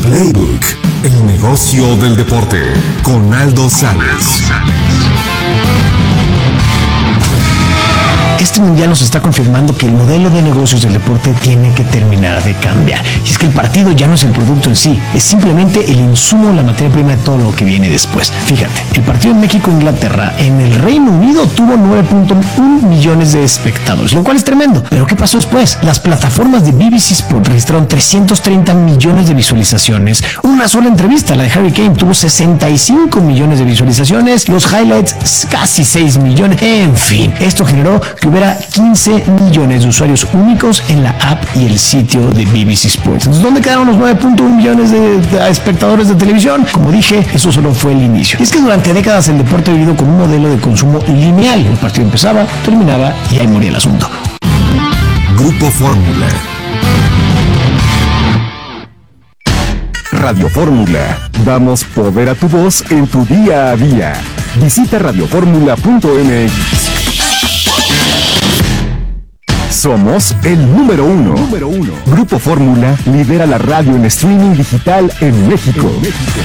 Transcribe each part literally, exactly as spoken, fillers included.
Playbook, el negocio del deporte, con Aldo Salas. Este mundial nos está confirmando que el modelo de negocios del deporte tiene que terminar de cambiar. Y es que el partido ya no es el producto en sí, es simplemente el insumo, la materia prima de todo lo que viene después. Fíjate, el partido en México-Inglaterra en el Reino Unido tuvo nueve punto uno millones de espectadores, lo cual es tremendo. Pero ¿qué pasó después? Las plataformas de B B C Sport registraron trescientos treinta millones de visualizaciones. Una sola entrevista, la de Harry Kane, tuvo sesenta y cinco millones de visualizaciones. Los highlights, casi seis millones. En fin, esto generó que hubiera quince millones de usuarios únicos en la app y el sitio de B B C Sports. Entonces, ¿dónde quedaron los nueve punto uno millones de, de espectadores de televisión? Como dije, eso solo fue el inicio. Y es que durante décadas el deporte ha vivido con un modelo de consumo lineal. El partido empezaba, terminaba y ahí moría el asunto. Grupo Fórmula. Radio Fórmula. Damos poder a tu voz en tu día a día. Visita radio fórmula punto m x. Somos el número uno. número uno. Grupo Fórmula lidera la radio en streaming digital en México. En México.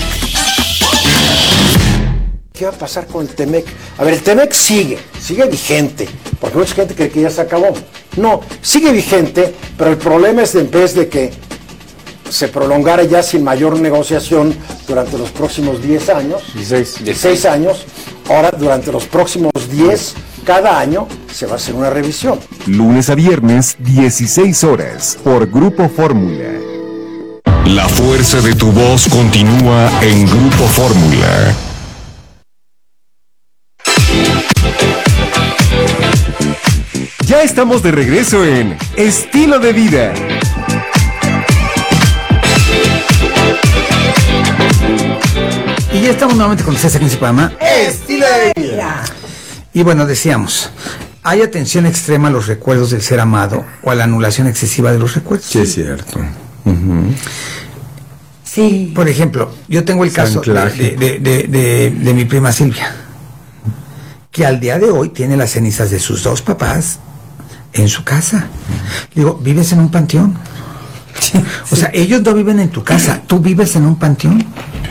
¿Qué va a pasar con el Temec? A ver, el Temec sigue, sigue vigente, porque mucha gente cree que ya se acabó. No, sigue vigente, pero el problema es de, en vez de que se prolongara ya sin mayor negociación durante los próximos diez años, dieciséis años, ahora durante los próximos diez, cada año se va a hacer una revisión. Lunes a viernes, dieciséis horas, por Grupo Fórmula. La fuerza de tu voz continúa en Grupo Fórmula. Ya estamos de regreso en Estilo de Vida. Y ya estamos nuevamente con ustedes aquí en este programa Estilo de Vida. Y bueno, decíamos, ¿hay atención extrema a los recuerdos del ser amado o a la anulación excesiva de los recuerdos? Sí, es cierto. Uh-huh. Sí. Por ejemplo, yo tengo el caso de, de, de, de, de, de mi prima Silvia, que al día de hoy tiene las cenizas de sus dos papás en su casa. Digo, ¿vives en un panteón? Sí, o sí. sea, ellos no viven en tu casa, tú vives en un panteón.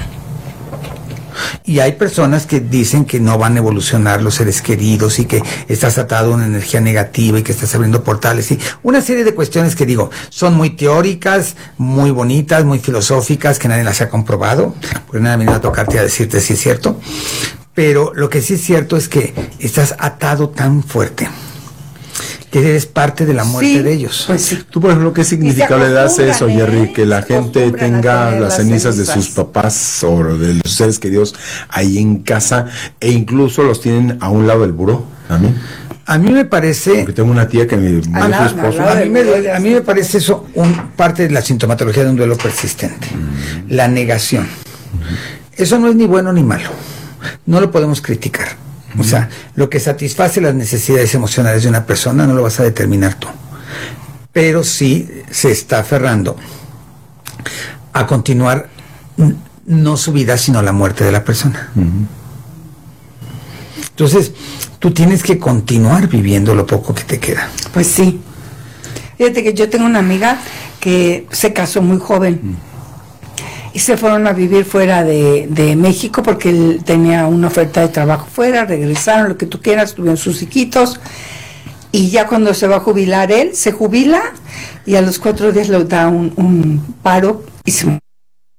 Y hay personas que dicen que no van a evolucionar los seres queridos y que estás atado a una energía negativa y que estás abriendo portales y una serie de cuestiones que digo, son muy teóricas, muy bonitas, muy filosóficas, que nadie las ha comprobado, porque nadie me va a tocarte a decirte si es cierto. Pero lo que sí es cierto es que estás atado tan fuerte que eres parte de la muerte sí, de ellos. Pues sí. Tú, por ejemplo, ¿qué significado le das a eso, ¿eh? Jerry? Que la gente tenga las cenizas, cenizas de sus papás o de los seres queridos ahí en casa e incluso los tienen a un lado del buró. ¿A mí? A mí me parece... Porque tengo una tía que me murió su esposo. A mí me, a mí me parece eso un, parte de la sintomatología de un duelo persistente. Mm. La negación. Mm. Eso no es ni bueno ni malo. No lo podemos criticar. O sea, lo que satisface las necesidades emocionales de una persona no lo vas a determinar tú. Pero sí se está aferrando a continuar no su vida, sino la muerte de la persona. Uh-huh. Entonces, tú tienes que continuar viviendo lo poco que te queda. Pues sí. Fíjate que yo tengo una amiga que se casó muy joven. Uh-huh. Y se fueron a vivir fuera de, de México porque él tenía una oferta de trabajo fuera, regresaron, lo que tú quieras, tuvieron sus hijitos. Y ya cuando se va a jubilar él, se jubila y a los cuatro días le da un, un paro y se muere.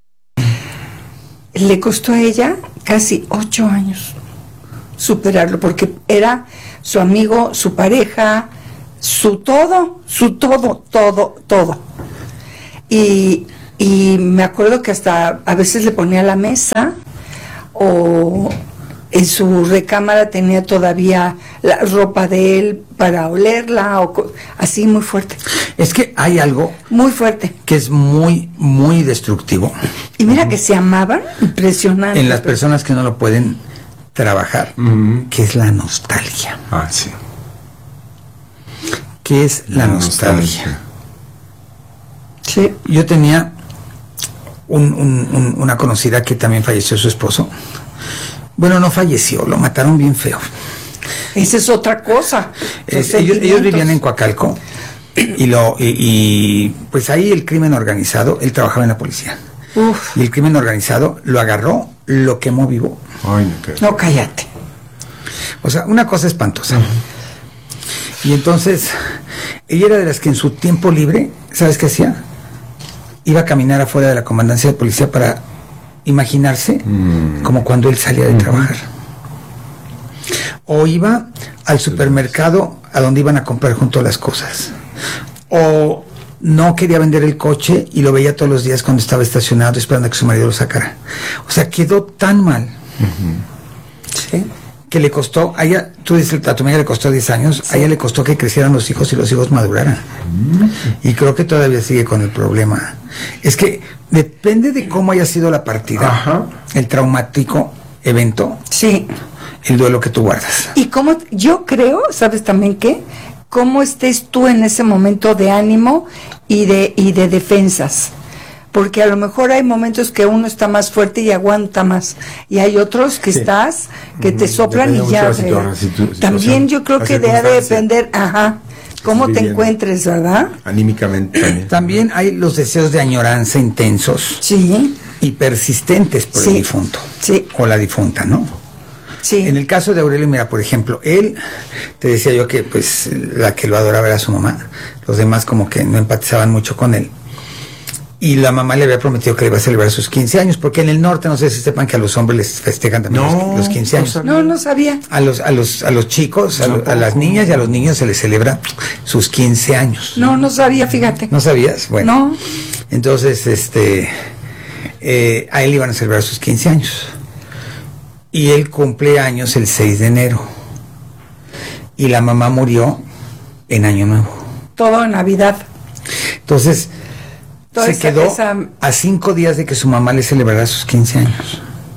Le costó a ella casi ocho años superarlo porque era su amigo, su pareja, su todo, su todo, todo, todo. Y... Y me acuerdo que hasta a veces le ponía la mesa o en su recámara tenía todavía la ropa de él para olerla o así muy fuerte. Es que hay algo muy fuerte que es muy, muy destructivo. Y mira uh-huh. que se amaban, impresionante. En las personas que no lo pueden trabajar, uh-huh. que es la nostalgia. Ah, sí. ¿Qué es la, la nostalgia? nostalgia? Sí. Yo tenía Un, un, un, una conocida que también falleció su esposo. Bueno, no falleció, lo mataron bien feo. Esa es otra cosa. Es, ellos, ellos vivían en Coacalco y, lo, y, y pues ahí el crimen organizado, él trabajaba en la policía. Uf. Y el crimen organizado lo agarró, lo quemó vivo. Ay, no, qué- No, cállate. O sea, una cosa espantosa. Uh-huh. Y entonces, ella era de las que en su tiempo libre, ¿sabes qué hacía? Iba a caminar afuera de la comandancia de policía para imaginarse mm. como cuando él salía de uh-huh. trabajar. O iba al supermercado a donde iban a comprar junto las cosas. O no quería vender el coche y lo veía todos los días cuando estaba estacionado esperando a que su marido lo sacara. O sea, quedó tan mal uh-huh. ¿sí? que le costó, a ella, tú dices, a tu amiga le costó diez años, sí. a ella le costó que crecieran los hijos y los hijos maduraran. Uh-huh. Y creo que todavía sigue con el problema. Es que depende de cómo haya sido la partida, uh-huh. el traumático evento, sí. el duelo que tú guardas. Y cómo, yo creo, ¿sabes también qué? Cómo estés tú en ese momento de ánimo y de, y de defensas. Porque a lo mejor hay momentos que uno está más fuerte y aguanta más. Y hay otros que sí. estás, que te soplan Depende y ya. Situa- situ- también yo creo que debe depender, ajá, cómo te encuentres, ¿verdad? Anímicamente también. También hay los deseos de añoranza intensos. Sí. Y persistentes por sí. el difunto. Sí. O la difunta, ¿no? Sí. En el caso de Aurelio, mira, por ejemplo, él, te decía yo que pues la que lo adoraba era su mamá, los demás como que no empatizaban mucho con él. Y la mamá le había prometido que le iba a celebrar sus quince años, porque en el norte, no sé si sepan que a los hombres les festejan también no, los, los quince años. No, no sabía. A los, a los, a los chicos, a, lo, a las niñas y a los niños se les celebra sus quince años. No, no sabía, fíjate. ¿No sabías? Bueno. No. Entonces, este, eh, a él iban a celebrar sus quince años. Y él cumple años el seis de enero. Y la mamá murió en Año Nuevo. Todo en Navidad. Entonces, Toda se esa, quedó esa... a cinco días de que su mamá le celebrara sus quince años.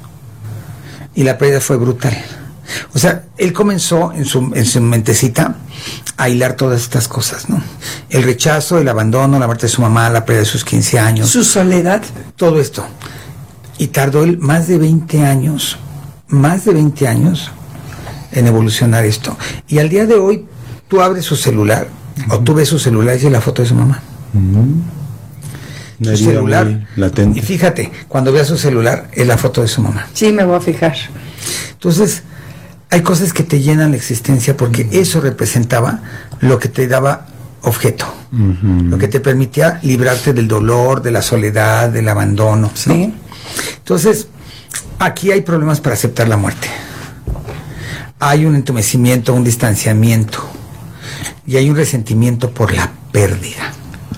Y la pérdida fue brutal. O sea, él comenzó en su, en su mentecita a hilar todas estas cosas, ¿no? El rechazo, el abandono, la muerte de su mamá, la pérdida de sus quince años. Su soledad. Todo esto. Y tardó él más de veinte años, más de veinte años en evolucionar esto. Y al día de hoy, tú abres su celular, uh-huh. o tú ves su celular y es la foto de su mamá. Uh-huh. Su celular. Y fíjate, cuando veas su celular, es la foto de su mamá. Sí, me voy a fijar. Entonces, hay cosas que te llenan la existencia porque uh-huh. eso representaba lo que te daba objeto, uh-huh. lo que te permitía librarte del dolor, de la soledad, del abandono. Sí. ¿no? Entonces, aquí hay problemas para aceptar la muerte. Hay un entumecimiento, un distanciamiento y hay un resentimiento por la pérdida.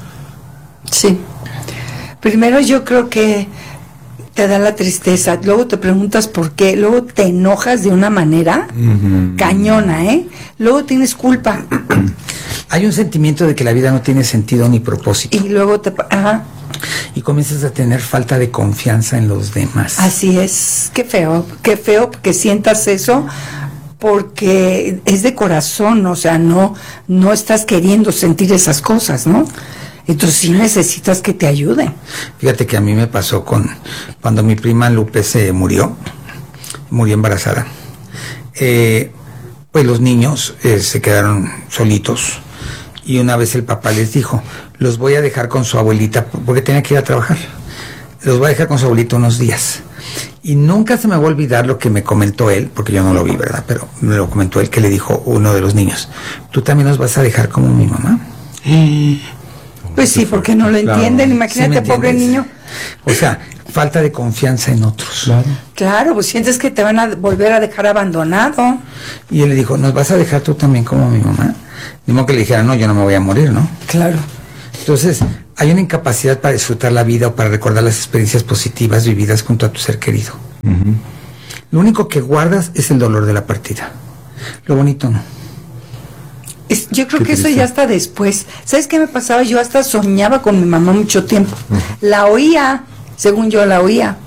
Sí. Primero yo creo que te da la tristeza, luego te preguntas por qué, luego te enojas de una manera uh-huh. cañona, ¿eh? Luego tienes culpa. Hay un sentimiento de que la vida no tiene sentido ni propósito. Y luego te... Ajá. Y comienzas a tener falta de confianza en los demás. Así es, qué feo, qué feo que sientas eso, porque es de corazón, o sea, no, no estás queriendo sentir esas cosas, ¿no? Entonces sí necesitas que te ayuden. Fíjate que a mí me pasó con cuando mi prima Lupe se murió, murió embarazada. Eh, pues los niños eh, se quedaron solitos y una vez el papá les dijo, los voy a dejar con su abuelita porque tenía que ir a trabajar. Los voy a dejar con su abuelita unos días. Y nunca se me va a olvidar lo que me comentó él, porque yo no lo vi, ¿verdad? Pero me lo comentó él, que le dijo uno de los niños, ¿tú también nos vas a dejar como mi mamá? Pues sí, porque no lo entienden, claro. Imagínate, ¿sí pobre niño? O sea, falta de confianza en otros. Claro. Claro, pues sientes que te van a volver a dejar abandonado. Y él le dijo, ¿nos vas a dejar tú también como mi mamá? Ni modo que le dijera, no, yo no me voy a morir, ¿no? Claro. Entonces, hay una incapacidad para disfrutar la vida o para recordar las experiencias positivas vividas junto a tu ser querido. Uh-huh. Lo único que guardas es el dolor de la partida. Lo bonito no. Es, yo creo que eso ya está después. ¿Sabes qué me pasaba? Yo hasta soñaba con mi mamá mucho tiempo. Uh-huh. La oía, según yo la oía.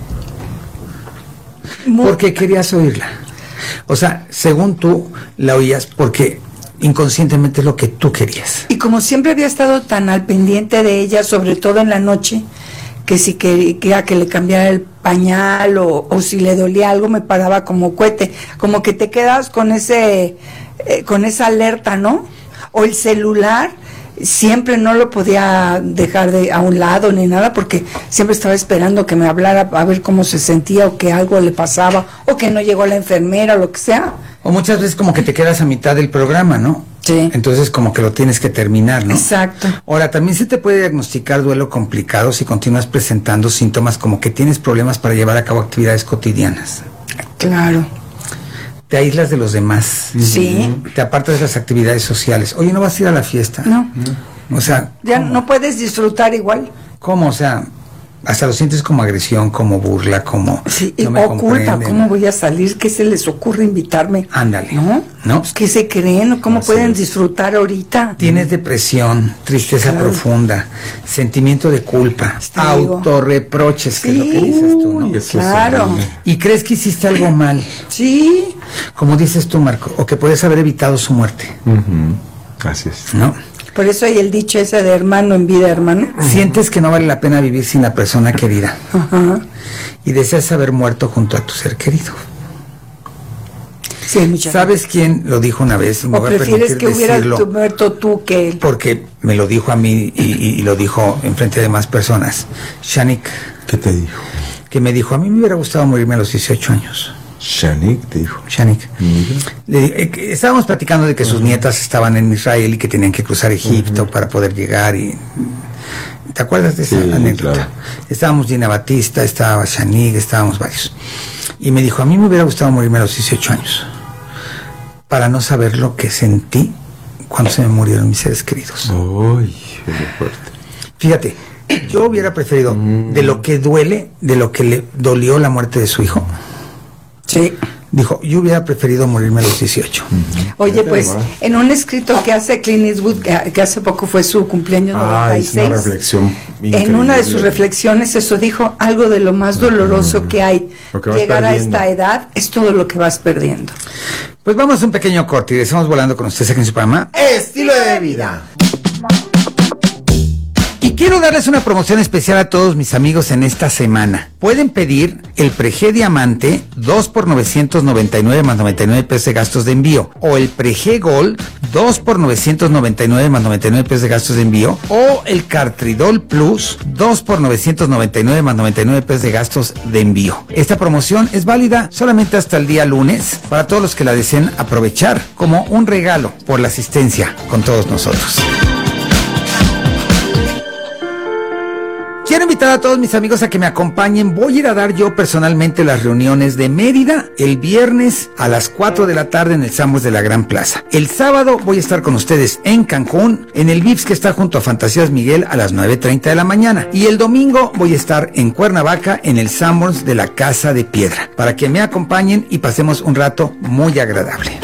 Muy... Porque querías oírla. O sea, según tú la oías porque inconscientemente es lo que tú querías. Y como siempre había estado tan al pendiente de ella, sobre todo en la noche, que si quería que le cambiara el pañal o, o si le dolía algo, me paraba como cohete. Como que te quedas con ese... Eh, con esa alerta, ¿no? O el celular, siempre no lo podía dejar de a un lado ni nada, porque siempre estaba esperando que me hablara a ver cómo se sentía, o que algo le pasaba, o que no llegó la enfermera, o lo que sea. O muchas veces como que te quedas a mitad del programa, ¿no? Sí. Entonces como que lo tienes que terminar, ¿no? Exacto. Ahora, también se te puede diagnosticar duelo complicado si continúas presentando síntomas como que tienes problemas para llevar a cabo actividades cotidianas. Claro. Te aíslas de los demás. Sí. Te apartas de las actividades sociales. Oye, ¿no vas a ir a la fiesta? No. O sea, Ya ¿cómo? no puedes disfrutar igual. ¿Cómo? O sea, hasta lo sientes como agresión, como burla, como... Sí, no y- me o culpa, comprenden. ¿cómo voy a salir? ¿Qué se les ocurre invitarme? Ándale. ¿No? ¿No? Pues, ¿qué se creen? ¿Cómo Así pueden es. disfrutar ahorita? Tienes depresión, tristeza Claro. profunda, sentimiento de culpa, Te digo. autorreproches, que es lo que Sí. dices tú, ¿no? Y eso es Claro. horrible. Y crees que hiciste algo mal, Sí. como dices tú, Marco, o que puedes haber evitado su muerte, Ujú. Así es. ¿no? Por eso hay el dicho ese de hermano en vida, hermano. Sientes que no vale la pena vivir sin la persona querida Ajá. y deseas haber muerto junto a tu ser querido. Sí, hay mucha ¿Sabes quién lo dijo una vez? Y me gente. O voy a prefieres permitir que hubieras decirlo, tú muerto tú que él. porque me lo dijo a mí y, y- y lo dijo en frente de más personas. Shanik, ¿Qué te dijo? que me dijo, a mí me hubiera gustado morirme a los dieciocho años. Shanik te dijo. Shanik. Mira. Le- eh, que estábamos platicando de que sus nietas estaban en Israel y que tenían que cruzar Egipto para poder llegar y... ¿Te acuerdas de esa Sí, anécdota? claro. Estábamos Gina Batista, estaba Shanik, estábamos varios. Y me dijo, a mí me hubiera gustado morirme a los dieciocho años para no saber lo que sentí cuando se me murieron mis seres queridos. Uy, qué fuerte. Fíjate, yo hubiera preferido, de lo que duele, de lo que le dolió la muerte de su hijo, Sí. dijo, yo hubiera preferido morirme a los dieciocho. Oye, pues, en un escrito que hace Clint Eastwood, que, que hace poco fue su cumpleaños Ah, es una noventa y seis, reflexión en una de sus increíble. reflexiones eso dijo, algo de lo más doloroso que hay, Lo que vas llegar a perdiendo. esta edad, es todo lo que vas perdiendo. Pues vamos a un pequeño corte y estamos volando con ustedes aquí en su programa. Estilo de vida. Y quiero darles una promoción especial a todos mis amigos en esta semana. Pueden pedir el Prege Diamante dos por novecientos noventa y nueve más noventa y nueve pesos de gastos de envío, o el Prege Gold dos por novecientos noventa y nueve más noventa y nueve pesos de gastos de envío, o el Cartridol Plus dos por novecientos noventa y nueve más noventa y nueve pesos de gastos de envío. Esta promoción es válida solamente hasta el día lunes para todos los que la deseen aprovechar como un regalo por la asistencia con todos nosotros. Quiero invitar a todos mis amigos a que me acompañen. Voy a ir a dar yo personalmente las reuniones de Mérida el viernes a las cuatro de la tarde en el Sambors de la Gran Plaza. El sábado voy a estar con ustedes en Cancún, en el Vips que está junto a Fantasías Miguel a las nueve treinta de la mañana. Y el domingo voy a estar en Cuernavaca en el Sambors de la Casa de Piedra, para que me acompañen y pasemos un rato muy agradable.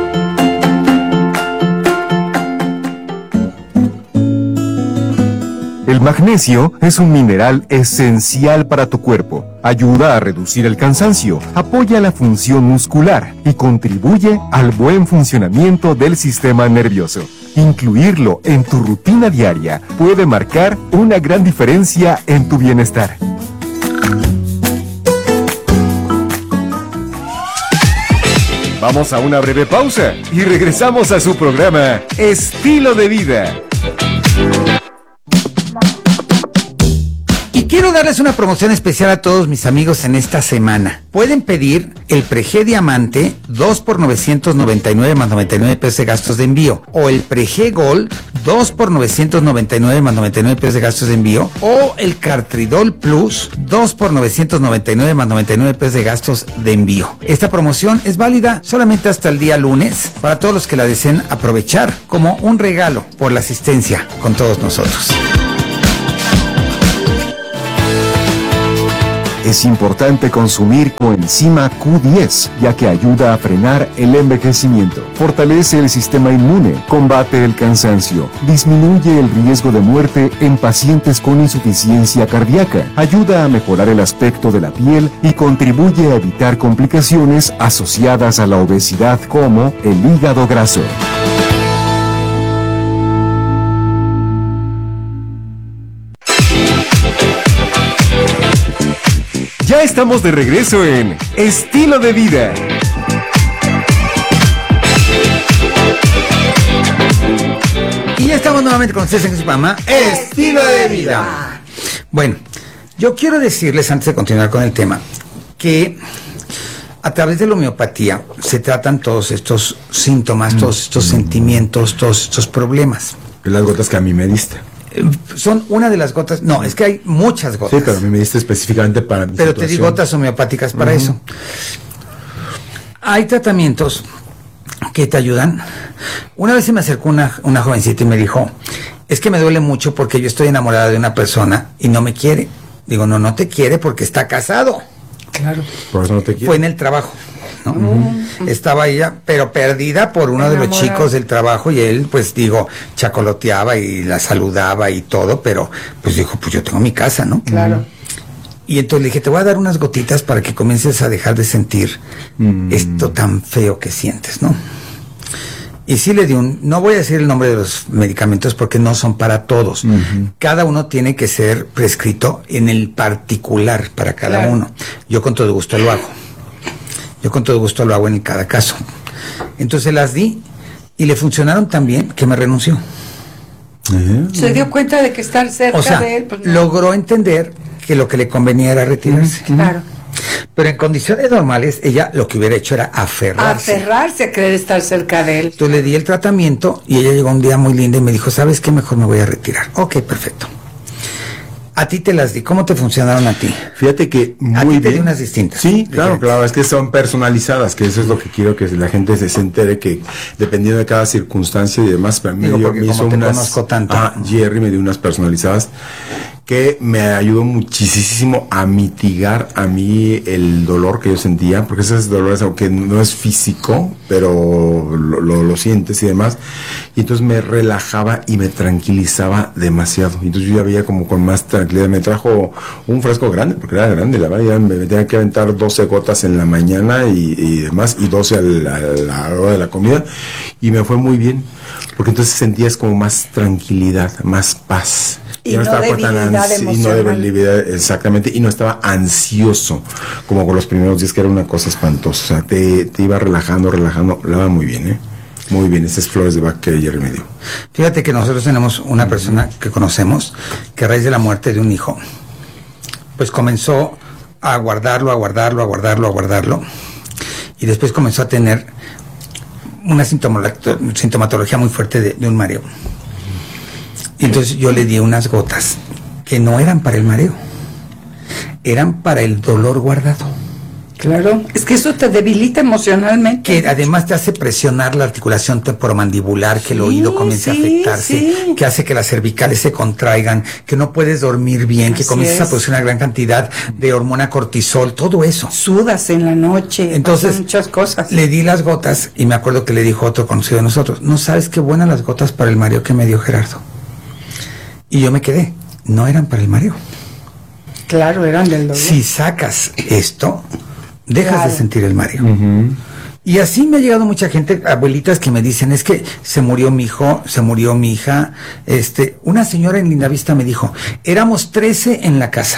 El magnesio es un mineral esencial para tu cuerpo. Ayuda a reducir el cansancio, apoya la función muscular y contribuye al buen funcionamiento del sistema nervioso. Incluirlo en tu rutina diaria puede marcar una gran diferencia en tu bienestar. Vamos a una breve pausa y regresamos a su programa Estilo de Vida. Y quiero darles una promoción especial a todos mis amigos en esta semana. Pueden pedir el Prege Diamante dos por novecientos noventa y nueve más noventa y nueve pesos de gastos de envío, o el Prege Gold dos por novecientos noventa y nueve más noventa y nueve pesos de gastos de envío, o el Cartridol Plus dos por novecientos noventa y nueve más noventa y nueve pesos de gastos de envío. Esta promoción es válida solamente hasta el día lunes para todos los que la deseen aprovechar como un regalo por la asistencia con todos nosotros. Es importante consumir coenzima Q diez, ya que ayuda a frenar el envejecimiento, fortalece el sistema inmune, combate el cansancio, disminuye el riesgo de muerte en pacientes con insuficiencia cardíaca, ayuda a mejorar el aspecto de la piel y contribuye a evitar complicaciones asociadas a la obesidad como el hígado graso. Ya estamos de regreso en Estilo de Vida. Y ya estamos nuevamente con ustedes en su programa Estilo de Vida. Bueno, yo quiero decirles antes de continuar con el tema que a través de la homeopatía se tratan todos estos síntomas, todos estos sentimientos, todos estos problemas. Las gotas que a mí me diste. Son una de las gotas, no, es que hay muchas gotas. Sí, pero a mí me diste específicamente para mi Pero situación. te di gotas homeopáticas para Uh-huh. eso. Hay tratamientos que te ayudan. Una vez se me acercó una, una jovencita y me dijo, es que me duele mucho porque yo estoy enamorada de una persona y no me quiere. Digo, no, no te quiere porque está casado. Claro. Por eso no te quiero. Fue en el trabajo, ¿no? Uh-huh. Estaba ella, pero perdida por uno de los chicos del trabajo y él, pues digo, chacoloteaba y la saludaba y todo, pero pues dijo, pues yo tengo mi casa, ¿no? Claro. Y entonces le dije, te voy a dar unas gotitas para que comiences a dejar de sentir mm. esto tan feo que sientes, ¿no? Y sí le di un, no voy a decir el nombre de los medicamentos porque no son para todos. Uh-huh. Cada uno tiene que ser prescrito en el particular para cada claro. uno. Yo con todo gusto lo hago. Yo con todo gusto lo hago en cada caso. Entonces las di y le funcionaron tan bien que me renunció. Uh-huh. Se dio cuenta de que estar cerca o sea, de él. Pues no. Logró entender que lo que le convenía era retirarse. Uh-huh. Claro. Pero en condiciones normales, ella lo que hubiera hecho era aferrarse. Aferrarse a querer estar cerca de él. Entonces le di el tratamiento y ella llegó un día muy linda y me dijo, ¿sabes qué? Mejor me voy a retirar. Ok, perfecto. A ti te las di. ¿Cómo te funcionaron a ti? Fíjate que muy a ti te bien. di unas distintas. Sí, claro, diferentes. claro. Es que son personalizadas, que eso es lo que quiero que la gente se entere, que dependiendo de cada circunstancia y demás, para mí Digo, yo, me hizo te unas. Conozco tanto. Ah, Jerry me dio unas personalizadas que me ayudó muchísimo a mitigar a mí el dolor que yo sentía, porque ese dolor es algo que no es físico, pero lo, lo, lo sientes y demás, y entonces me relajaba y me tranquilizaba demasiado, y entonces yo ya veía como con más tranquilidad. Me trajo un frasco grande, porque era grande, la verdad, ya me tenía que aventar doce gotas en la mañana y, y demás, y doce a la, a la hora de la comida, y me fue muy bien, porque entonces sentías como más tranquilidad, más paz. Y no, no estaba debilidad tan ansi- y no debilidad, exactamente, y no estaba ansioso como con los primeros días, que era una cosa espantosa. O sea, te, te iba relajando, relajando, la va muy bien, ¿eh? Muy bien, esas flores de Bach que ayer me dio. Fíjate que nosotros tenemos una persona que conocemos que a raíz de la muerte de un hijo, pues comenzó a guardarlo, a guardarlo, a guardarlo, a guardarlo, y después comenzó a tener una sintomatología muy fuerte de, de un mareo. Y entonces yo le di unas gotas que no eran para el mareo, eran para el dolor guardado. Claro, es que eso te debilita emocionalmente. Que además te hace presionar la articulación temporomandibular, que sí, el oído comience sí, a afectarse, sí. que hace que las cervicales se contraigan, que no puedes dormir bien, Así que comienzas es. a producir una gran cantidad de hormona cortisol, todo eso. Sudas en la noche, entonces muchas cosas. Le di las gotas y me acuerdo que le dijo otro conocido de nosotros, no sabes qué buenas las gotas para el mareo que me dio Gerardo. Y yo me quedé, no eran para el mareo. Claro, eran del dolor. Si sacas esto, dejas claro. de sentir el mareo. Uh-huh. Y así me ha llegado mucha gente, abuelitas que me dicen, es que se murió mi hijo, se murió mi hija. Este, una señora en Lindavista me dijo, éramos trece en la casa.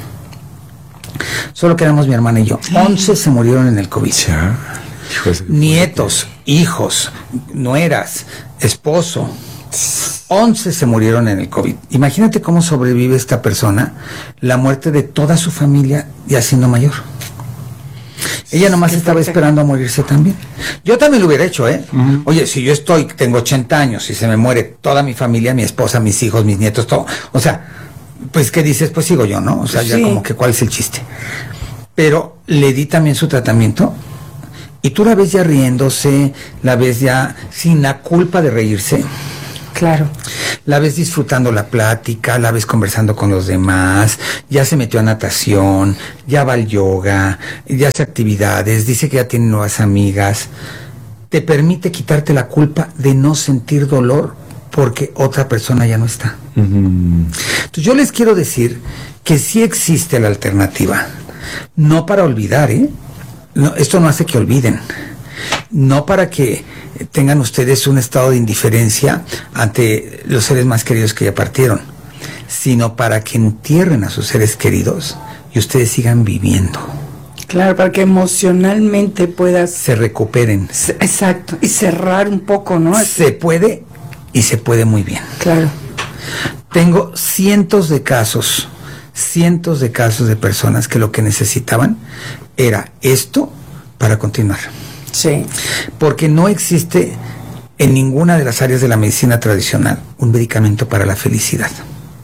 Solo quedamos mi hermana y yo. once se murieron en el COVID. Ya. Nietos, hijos, nueras, esposo. once se murieron en el COVID. Imagínate cómo sobrevive esta persona la muerte de toda su familia ya siendo mayor. Ella nomás estaba esperando a morirse también. Yo también lo hubiera hecho, ¿eh? Uh-huh. Oye, si yo estoy, tengo ochenta años y se me muere toda mi familia, mi esposa, mis hijos, mis nietos, todo. O sea, pues ¿qué dices? Pues sigo yo, ¿no? O sea, sí. ya como que ¿cuál es el chiste? Pero le di también su tratamiento y tú la ves ya riéndose, la ves ya sin la culpa de reírse. Claro. La ves disfrutando la plática, la ves conversando con los demás, ya se metió a natación, ya va al yoga, ya hace actividades, dice que ya tiene nuevas amigas. Te permite quitarte la culpa de no sentir dolor porque otra persona ya no está. Uh-huh. Entonces yo les quiero decir que sí existe la alternativa, no para olvidar, ¿eh? No, esto no hace que olviden, no para que tengan ustedes un estado de indiferencia ante los seres más queridos que ya partieron, sino para que entierren a sus seres queridos y ustedes sigan viviendo. Claro, para que emocionalmente puedas... Se recuperen. Se, exacto, y cerrar un poco, ¿no? Se puede y se puede muy bien. Claro. Tengo cientos de casos, cientos de casos de personas que lo que necesitaban era esto para continuar. Sí. Porque no existe en ninguna de las áreas de la medicina tradicional un medicamento para la felicidad.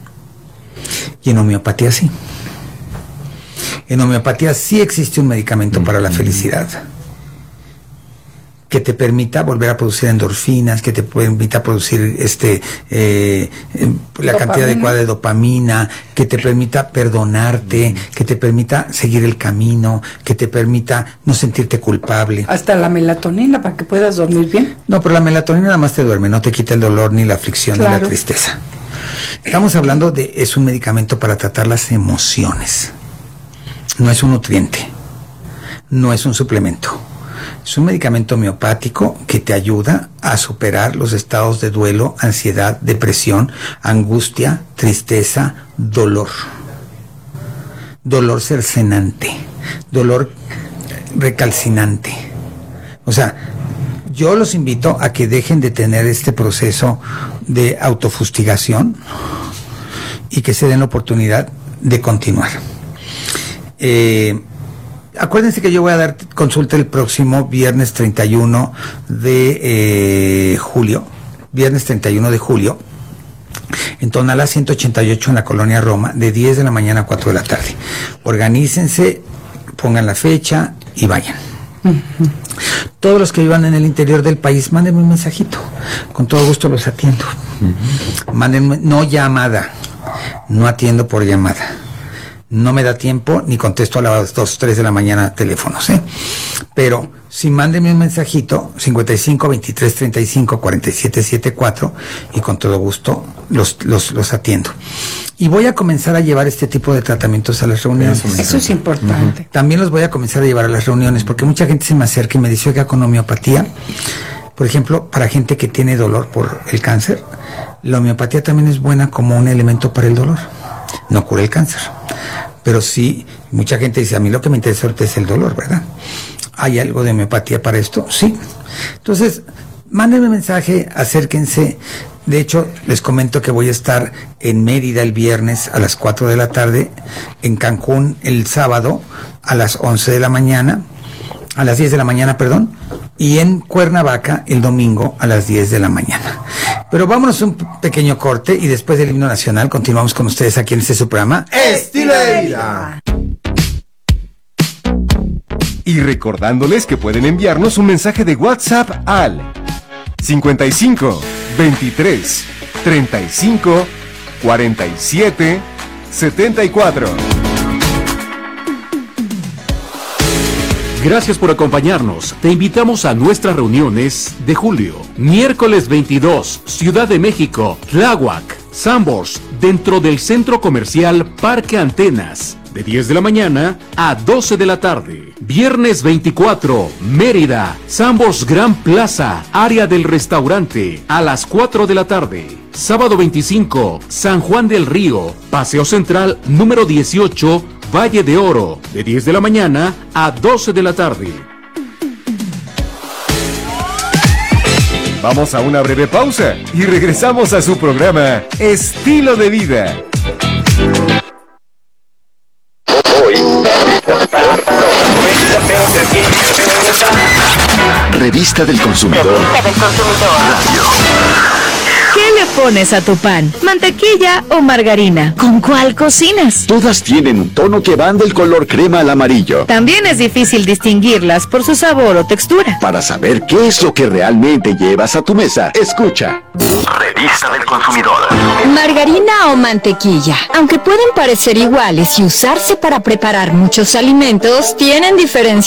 Y en homeopatía sí. En homeopatía sí existe un medicamento para la felicidad, que te permita volver a producir endorfinas, que te permita producir este eh, la dopamina. Cantidad adecuada de dopamina, que te permita perdonarte, que te permita seguir el camino, que te permita no sentirte culpable. Hasta la melatonina para que puedas dormir bien. No, pero la melatonina nada más te duerme, no te quita el dolor, ni la aflicción, claro, ni la tristeza. Estamos hablando de, es un medicamento para tratar las emociones. No es un nutriente, no es un suplemento. Es un medicamento homeopático que te ayuda a superar los estados de duelo, ansiedad, depresión, angustia, tristeza, dolor. Dolor cercenante, dolor recalcinante. O sea, yo los invito a que dejen de tener este proceso de autofustigación y que se den la oportunidad de continuar. Eh, acuérdense que yo voy a dar consulta el próximo viernes treinta y uno de eh, julio, viernes treinta y uno de julio, en Tonalá ciento ochenta y ocho en la Colonia Roma, de diez de la mañana a cuatro de la tarde. Organícense, pongan la fecha y vayan. Uh-huh. Todos los que vivan en el interior del país, mándenme un mensajito, con todo gusto los atiendo. Uh-huh. Mándenme, no llamada, no atiendo por llamada. No me da tiempo ni contesto a las dos, tres de la mañana teléfonos, ¿eh? Pero si mándenme un mensajito, cincuenta y cinco, veintitrés, treinta y cinco, cuarenta y siete, setenta y cuatro, y con todo gusto los, los, los atiendo. Y voy a comenzar a llevar este tipo de tratamientos a las reuniones. Eso, Eso es importante. Uh-huh. También los voy a comenzar a llevar a las reuniones, porque mucha gente se me acerca y me dice, oiga, con homeopatía, por ejemplo, para gente que tiene dolor por el cáncer, la homeopatía también es buena como un elemento para el dolor. No cura el cáncer, pero sí, mucha gente dice, a mí lo que me interesa ahorita es el dolor, ¿verdad? ¿Hay algo de homeopatía para esto? Sí. Entonces, mándenme mensaje, acérquense. De hecho, les comento que voy a estar en Mérida el viernes a las cuatro de la tarde, en Cancún el sábado a las once de la mañana, a las diez de la mañana, perdón, y en Cuernavaca el domingo a las diez de la mañana. Pero vámonos a un pequeño corte y después del himno nacional continuamos con ustedes aquí en este su programa Estilo de Vida. Y recordándoles que pueden enviarnos un mensaje de WhatsApp al cincuenta y cinco, veintitrés, treinta y cinco, cuarenta y siete, setenta y cuatro. Gracias por acompañarnos. Te invitamos a nuestras reuniones de julio. Miércoles veintidós, Ciudad de México, Tláhuac, Sanborns, dentro del Centro Comercial Parque Antenas, de diez de la mañana a doce de la tarde. Viernes veinticuatro, Mérida, Sanborns Gran Plaza, área del restaurante, a las cuatro de la tarde. Sábado veinticinco, San Juan del Río, Paseo Central número dieciocho, Valle de Oro, de diez de la mañana a doce de la tarde. Vamos a una breve pausa y regresamos a su programa Estilo de Vida. Revista del Consumidor. Revista del Consumidor. Radio. ¿Qué le pones a tu pan? ¿Mantequilla o margarina? ¿Con cuál cocinas? Todas tienen un tono que van del color crema al amarillo. También es difícil distinguirlas por su sabor o textura. Para saber qué es lo que realmente llevas a tu mesa, escucha Revista del Consumidor. Margarina o mantequilla, aunque pueden parecer iguales y usarse para preparar muchos alimentos, tienen diferencias